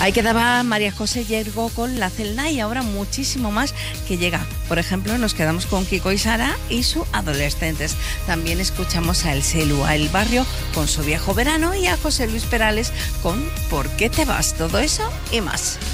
Ahí quedaba María José Yergo con La Celda y ahora muchísimo más que llega. Por ejemplo, nos quedamos con Kiko y Sara y su Adolescentes. También escuchamos a El Celu, a El Barrio con Su Viejo Verano y a José Luis Perales con ¿Por qué te vas? Todo eso y más.